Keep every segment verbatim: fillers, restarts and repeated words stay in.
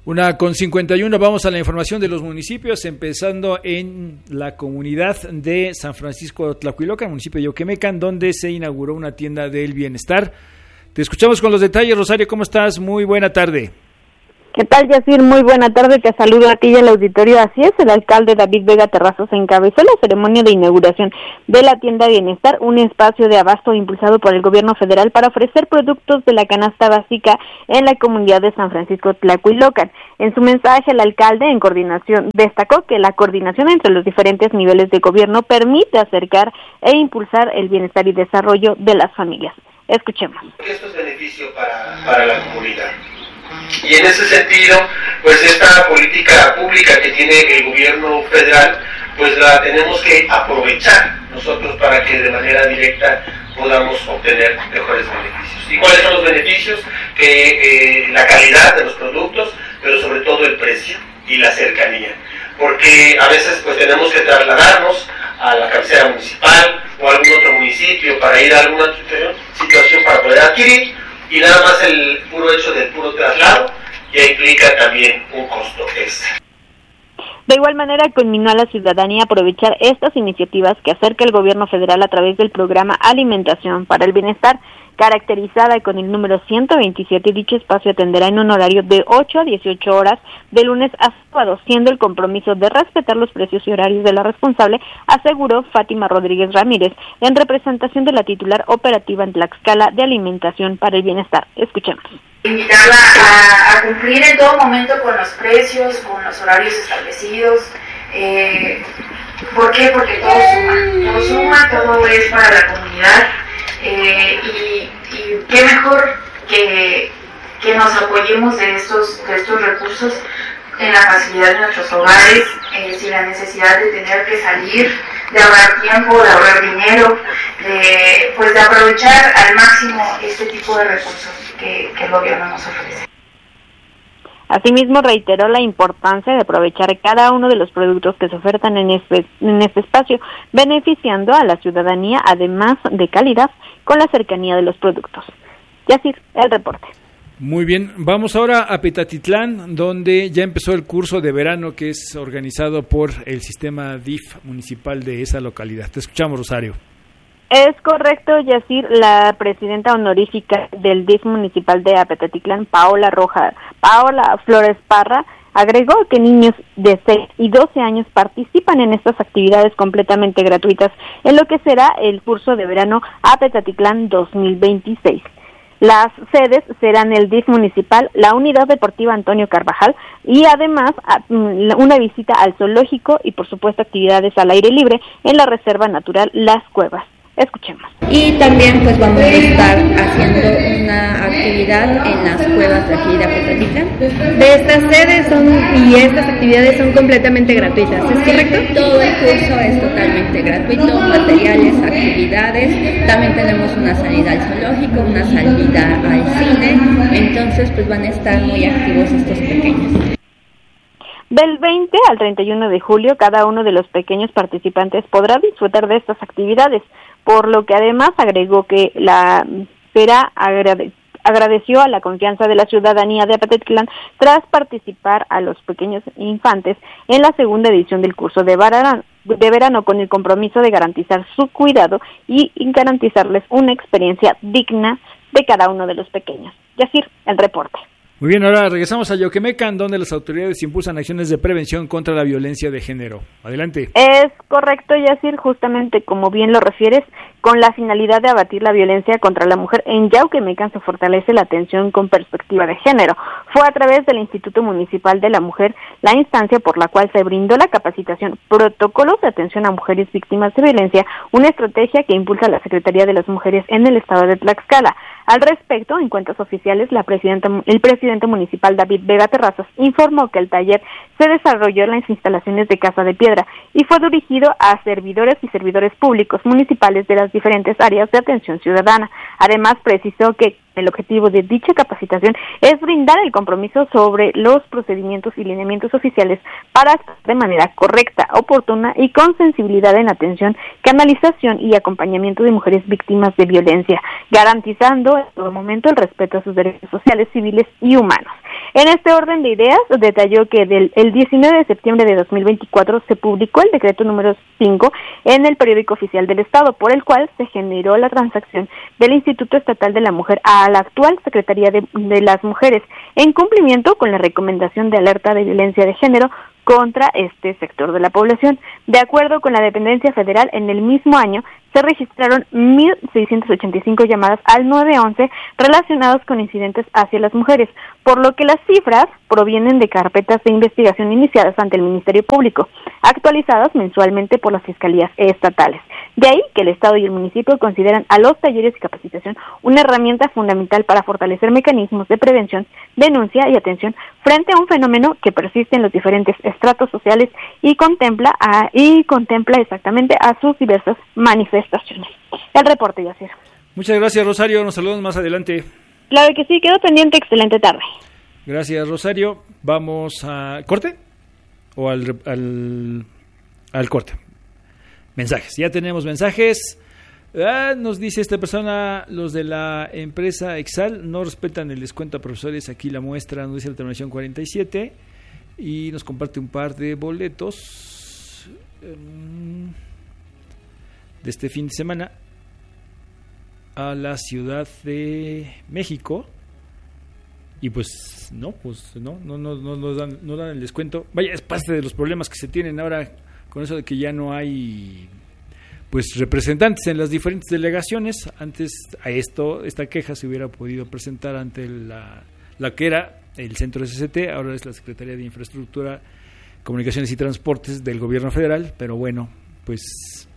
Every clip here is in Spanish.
Una con cincuenta y uno, vamos a la información de los municipios, empezando en la comunidad de San Francisco Tlahuilocan, municipio de Yoquemecan, donde se inauguró una tienda del bienestar. Te escuchamos con los detalles, Rosario, ¿cómo estás? Muy buena tarde. ¿Qué tal, Yacir? Muy buena tarde, te saludo a ti y al auditorio. Así es, el alcalde David Vega Terrazas encabezó la ceremonia de inauguración de la tienda Bienestar, un espacio de abasto impulsado por el gobierno federal para ofrecer productos de la canasta básica en la comunidad de San Francisco Tlahuilocan. En su mensaje, el alcalde en coordinación destacó que la coordinación entre los diferentes niveles de gobierno permite acercar e impulsar el bienestar y desarrollo de las familias. Escuchemos. Esto es beneficio para, para la comunidad. Y en ese sentido, pues esta política pública que tiene el gobierno federal, pues la tenemos que aprovechar nosotros para que de manera directa podamos obtener mejores beneficios. ¿Y cuáles son los beneficios? Que eh, la calidad de los productos, pero sobre todo el precio y la cercanía. Porque a veces pues tenemos que trasladarnos a la cabecera municipal o a algún otro municipio para ir a alguna situación para poder adquirir, y nada más el puro hecho del puro traslado ya implica también un costo extra. De igual manera, conminó a la ciudadanía aprovechar estas iniciativas que acerca el gobierno federal a través del programa Alimentación para el Bienestar, caracterizada con el número ciento veintisiete. Dicho espacio atenderá en un horario de ocho a dieciocho horas, de lunes a sábado, siendo el compromiso de respetar los precios y horarios de la responsable, aseguró Fátima Rodríguez Ramírez, en representación de la titular operativa en Tlaxcala de Alimentación para el Bienestar. Escuchemos. Invitarla a, a cumplir en todo momento con los precios, con los horarios establecidos. Eh, ¿Por qué? Porque todo suma, todo suma, todo es para la comunidad. Eh, y, y qué mejor que, que nos apoyemos de estos, de estos recursos en la facilidad de nuestros hogares, eh, sin la necesidad de tener que salir, de ahorrar tiempo, de ahorrar dinero, de, pues de aprovechar al máximo este tipo de recursos que, que el gobierno nos ofrece. Asimismo, reiteró la importancia de aprovechar cada uno de los productos que se ofertan en este, en este espacio, beneficiando a la ciudadanía, además de calidad, con la cercanía de los productos. Yacir, el reporte. Muy bien, vamos ahora a Petatitlán, donde ya empezó el curso de verano que es organizado por el sistema D I F municipal de esa localidad. Te escuchamos, Rosario. Es correcto, Yacir. La presidenta honorífica del D I F municipal de Petatitlán, Paola Roja, Paola Flores Parra, agregó que niños de seis y doce años participan en estas actividades completamente gratuitas en lo que será el curso de verano a Petatitlán dos mil veintiséis. Las sedes serán el D I F municipal, la Unidad Deportiva Antonio Carvajal y además una visita al zoológico y por supuesto actividades al aire libre en la Reserva Natural Las Cuevas. Escuchemos. Y también pues vamos a estar haciendo una actividad en las cuevas de aquí de Petatitlán. De estas sedes son y estas actividades son completamente gratuitas, ¿es correcto? Todo el curso es totalmente gratuito, materiales, actividades, también tenemos una salida al zoológico, una salida al cine, entonces pues van a estar muy activos estos pequeños. Del veinte al treinta y uno de julio, cada uno de los pequeños participantes podrá disfrutar de estas actividades, por lo que además agregó que la Fera agrade, agradeció a la confianza de la ciudadanía de Petatitlán tras participar a los pequeños infantes en la segunda edición del curso de verano, de verano con el compromiso de garantizar su cuidado y garantizarles una experiencia digna de cada uno de los pequeños. Yacir, el reporte. Muy bien, ahora regresamos a Yoquemecan, donde las autoridades impulsan acciones de prevención contra la violencia de género. Adelante. Es correcto, Yacir, justamente como bien lo refieres, con la finalidad de abatir la violencia contra la mujer en Yoquemecan se fortalece la atención con perspectiva de género. Fue a través del Instituto Municipal de la Mujer la instancia por la cual se brindó la capacitación Protocolos de Atención a Mujeres Víctimas de Violencia, una estrategia que impulsa la Secretaría de las Mujeres en el estado de Tlaxcala. Al respecto, en cuentas oficiales, la presidenta, el presidente municipal David Vega Terrazas informó que el taller se desarrolló en las instalaciones de Casa de Piedra y fue dirigido a servidores y servidores públicos municipales de las diferentes áreas de atención ciudadana. Además, precisó que el objetivo de dicha capacitación es brindar el compromiso sobre los procedimientos y lineamientos oficiales para actuar de manera correcta, oportuna y con sensibilidad en atención, canalización y acompañamiento de mujeres víctimas de violencia, garantizando en todo momento el respeto a sus derechos sociales, civiles y humanos. En este orden de ideas, detalló que del el diecinueve de septiembre de dos mil veinticuatro se publicó el decreto número cinco en el periódico oficial del Estado, por el cual se generó la transacción del Instituto Estatal de la Mujer a la actual Secretaría de, de las Mujeres, en cumplimiento con la recomendación de alerta de violencia de género contra este sector de la población. De acuerdo con la dependencia federal, en el mismo año se registraron mil seiscientas ochenta y cinco llamadas al nueve once relacionados con incidentes hacia las mujeres, por lo que las cifras provienen de carpetas de investigación iniciadas ante el Ministerio Público, actualizadas mensualmente por las fiscalías estatales. De ahí que el Estado y el municipio consideran a los talleres y capacitación una herramienta fundamental para fortalecer mecanismos de prevención, denuncia y atención frente a un fenómeno que persiste en los diferentes estratos sociales y contempla a, y contempla exactamente a sus diversas manifestaciones. El reporte, Yacir. Muchas gracias, Rosario. Nos saludamos más adelante. Claro que sí, quedó pendiente. Excelente tarde. Gracias, Rosario. Vamos a corte o al, al, al corte. Mensajes. Ya tenemos mensajes. Ah, nos dice esta persona, los de la empresa Exal no respetan el descuento a profesores. Aquí la muestra, nos dice la terminación cuarenta y siete. Y nos comparte un par de boletos um, de este fin de semana a la Ciudad de México. Y pues no, pues no, no, no, no, no, dan, no dan el descuento. Vaya, es parte de los problemas que se tienen ahora con eso de que ya no hay pues representantes en las diferentes delegaciones. Antes a esto, esta queja se hubiera podido presentar ante la, la que era el Centro S S T, ahora es la Secretaría de Infraestructura, Comunicaciones y Transportes del Gobierno Federal, pero bueno, pues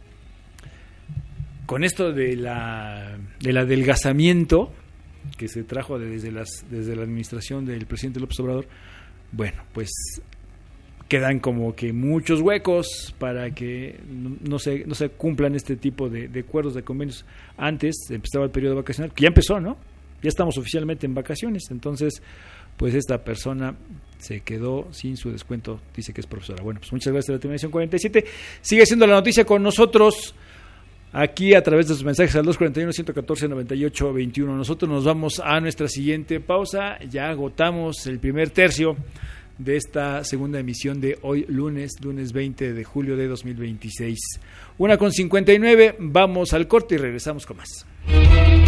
con esto de la del adelgazamiento que se trajo desde las desde la administración del presidente López Obrador, bueno, pues quedan como que muchos huecos para que no, no se no se cumplan este tipo de, de acuerdos, de convenios. Antes empezaba el periodo vacacional, que ya empezó, ¿no? Ya estamos oficialmente en vacaciones, entonces pues esta persona se quedó sin su descuento, dice que es profesora. Bueno, pues muchas gracias a la terminación cuarenta y siete. Sigue siendo la noticia con nosotros aquí a través de sus mensajes al dos cuarenta y uno, ciento catorce, noventa y ocho, veintiuno. Nosotros nos vamos a nuestra siguiente pausa. Ya agotamos el primer tercio de esta segunda emisión de hoy lunes, lunes veinte de julio de dos mil veintiséis. Una con cincuenta y nueve, vamos al corte y regresamos con más.